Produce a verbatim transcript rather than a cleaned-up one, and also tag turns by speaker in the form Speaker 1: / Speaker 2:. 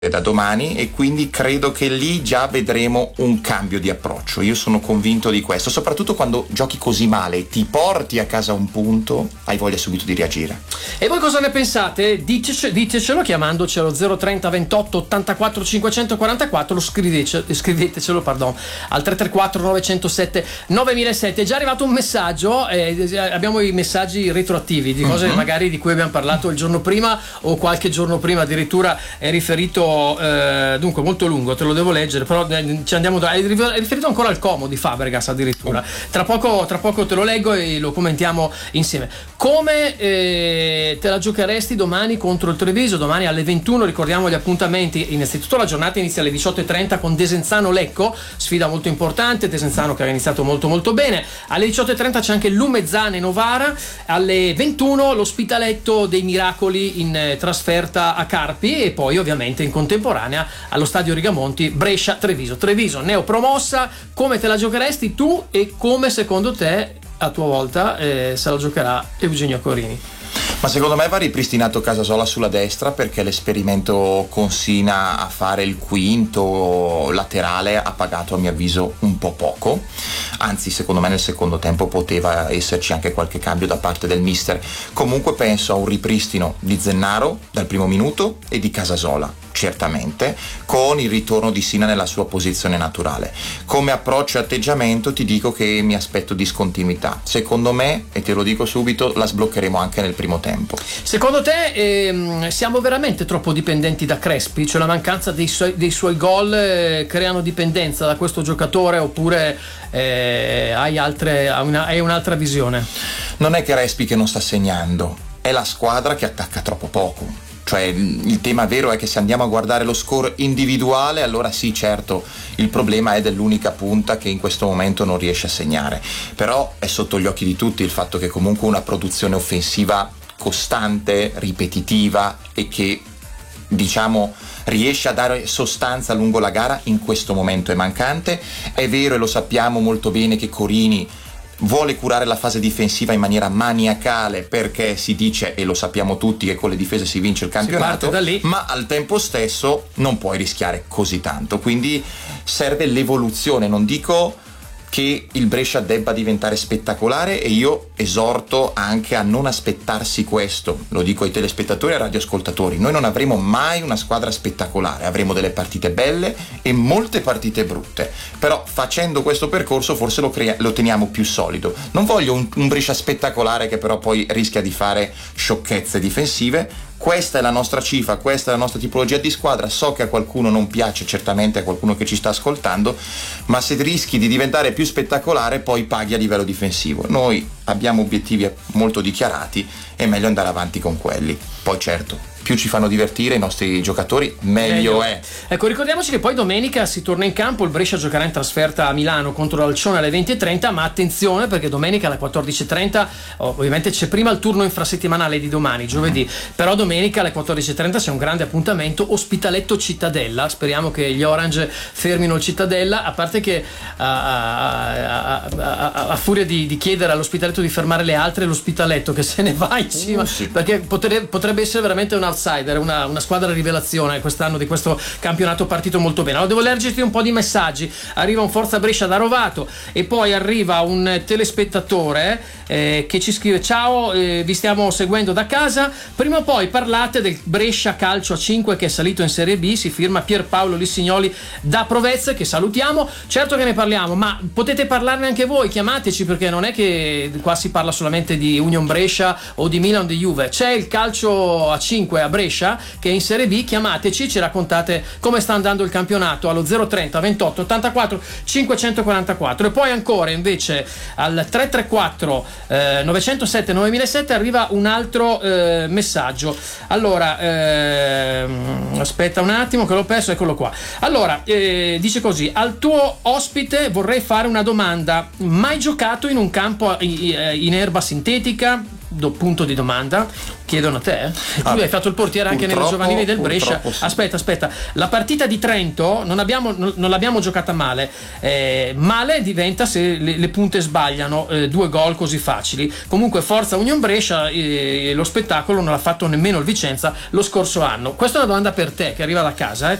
Speaker 1: da domani, e quindi credo che lì già vedremo un cambio di approccio. Io sono convinto di questo, soprattutto quando giochi così male, ti porti a casa un punto, hai voglia subito di reagire.
Speaker 2: E voi cosa ne pensate? Ditece, ditecelo chiamandoci allo zero trenta ventotto ottantaquattro cinquecentoquarantaquattro, lo scrivete, scrivetecelo pardon, al tre tre quattro novecentosette novemilasette. È già arrivato un messaggio, eh, abbiamo i messaggi retroattivi di cose uh-huh. magari di cui abbiamo parlato il giorno prima o qualche giorno prima, addirittura è riferito Eh, dunque molto lungo, te lo devo leggere, però eh, ci andiamo da, è riferito ancora al Como di Fabregas addirittura. Tra poco, tra poco te lo leggo e lo commentiamo insieme. Come eh, te la giocheresti domani contro il Treviso? Domani alle ventuno, ricordiamo gli appuntamenti. Innanzitutto la giornata inizia alle diciotto e trenta con Desenzano Lecco, sfida molto importante, Desenzano che ha iniziato molto molto bene. Alle diciotto e trenta c'è anche Lumezzane Novara, alle ventuno l'Ospitaletto dei Miracoli in eh, trasferta a Carpi, e poi ovviamente in contemporanea allo stadio Rigamonti Brescia Treviso. Treviso neopromossa, come te la giocheresti tu e come secondo te a tua volta eh, se la giocherà Eugenio Corini?
Speaker 1: Ma secondo me va ripristinato Casasola sulla destra, perché l'esperimento Consina a fare il quinto laterale ha pagato a mio avviso un po' poco, anzi secondo me nel secondo tempo poteva esserci anche qualche cambio da parte del mister. Comunque penso a un ripristino di Zennaro dal primo minuto e di Casasola, certamente, con il ritorno di Sina nella sua posizione naturale. Come approccio e atteggiamento ti dico che mi aspetto discontinuità. Secondo me, e te lo dico subito, la sbloccheremo anche nel primo tempo.
Speaker 2: Secondo te ehm, siamo veramente troppo dipendenti da Crespi? Cioè la mancanza dei suoi, dei suoi gol eh, creano dipendenza da questo giocatore, oppure eh, hai, altre, hai, una, hai un'altra visione?
Speaker 1: Non è Crespi che non sta segnando, è la squadra che attacca troppo poco. Cioè il tema vero è che se andiamo a guardare lo score individuale, allora sì, certo, il problema è dell'unica punta che in questo momento non riesce a segnare, però è sotto gli occhi di tutti il fatto che comunque una produzione offensiva costante, ripetitiva e che diciamo riesce a dare sostanza lungo la gara in questo momento è mancante. È vero, e lo sappiamo molto bene, che Corini vuole curare la fase difensiva in maniera maniacale, perché si dice, e lo sappiamo tutti, che con le difese si vince il campionato,
Speaker 2: da lì.
Speaker 1: Ma al tempo stesso non puoi rischiare così tanto, quindi serve l'evoluzione. Non dico che il Brescia debba diventare spettacolare, e io esorto anche a non aspettarsi questo, lo dico ai telespettatori e ai radioascoltatori. Noi non avremo mai una squadra spettacolare, avremo delle partite belle e molte partite brutte, però facendo questo percorso forse lo, crea- lo teniamo più solido. Non voglio un, un Brescia spettacolare che però poi rischia di fare sciocchezze difensive. Questa è la nostra cifra, questa è la nostra tipologia di squadra. So che a qualcuno non piace, certamente a qualcuno che ci sta ascoltando, ma se rischi di diventare più spettacolare poi paghi a livello difensivo. Noi abbiamo obiettivi molto dichiarati, è meglio andare avanti con quelli. Poi certo, più ci fanno divertire i nostri giocatori, meglio, meglio è.
Speaker 2: Ecco, ricordiamoci che poi domenica si torna in campo, il Brescia giocherà in trasferta a Milano contro l'Alcione alle venti e trenta, ma attenzione perché domenica alle quattordici e trenta ovviamente c'è prima il turno infrasettimanale di domani, giovedì, però domenica alle quattordici e trenta c'è un grande appuntamento, Ospitaletto Cittadella. Speriamo che gli Orange fermino il Cittadella, a parte che a, a, a, a, a furia di, di chiedere all'Ospitaletto di fermare le altre, l'Ospitaletto che se ne va in cima, uh, sì. perché potrebbe, potrebbe essere veramente una outsider, una, una squadra rivelazione quest'anno di questo campionato, partito molto bene. Allora devo leggerti un po' di messaggi. Arriva un Forza Brescia da Rovato, e poi arriva un telespettatore eh, che ci scrive: ciao, eh, vi stiamo seguendo da casa, prima o poi parlate del Brescia Calcio a cinque che è salito in Serie B. Si firma Pierpaolo Lissignoli da Provezze, che salutiamo. Certo che ne parliamo, ma potete parlarne anche voi, chiamateci, perché non è che qua si parla solamente di Union Brescia o di Milan o di Juve, c'è il calcio a cinque a Brescia che è in Serie B. Chiamateci, ci raccontate come sta andando il campionato allo zero trenta ventotto ottantaquattro cinquecentoquarantaquattro. E poi ancora invece al tre tre quattro eh, novecentosette novemilasette arriva un altro eh, messaggio. Allora ehm, aspetta un attimo che l'ho perso, eccolo qua. Allora eh, dice così: al tuo ospite vorrei fare una domanda: mai giocato in un campo in erba sintetica? do, punto di domanda, chiedono a te. Eh? Tu
Speaker 1: ah,
Speaker 2: hai fatto il portiere anche nelle giovanili del Brescia.
Speaker 1: Sì.
Speaker 2: Aspetta, aspetta, la partita di Trento non, abbiamo, non, non l'abbiamo giocata male. Eh, male diventa se le, le punte sbagliano eh, due gol così facili. Comunque forza Union Brescia, eh, lo spettacolo non l'ha fatto nemmeno il Vicenza lo scorso anno. Questa è una domanda per te che arriva da casa, eh?